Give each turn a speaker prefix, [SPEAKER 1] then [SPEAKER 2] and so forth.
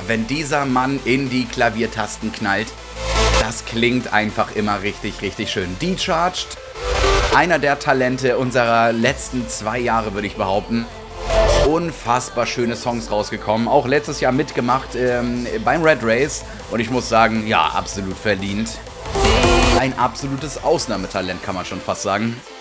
[SPEAKER 1] wenn dieser Mann in die Klaviertasten knallt, das klingt einfach immer richtig, richtig schön. Decharged, einer der Talente unserer letzten 2 Jahre, würde ich behaupten. Unfassbar schöne Songs rausgekommen. Auch letztes Jahr mitgemacht beim Red Race. Und ich muss sagen, ja, absolut verdient. Ein absolutes Ausnahmetalent, kann man schon fast sagen.